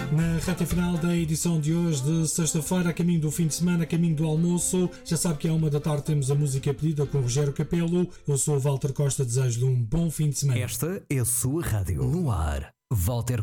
Na reta final da edição de hoje, de sexta-feira, a caminho do fim de semana, a caminho do almoço, já sabe que à 1 da tarde temos a música pedida com Rogério Capelo. Eu sou o Walter Costa, desejo-lhe um bom fim de semana. Esta é a sua rádio. No ar, Walter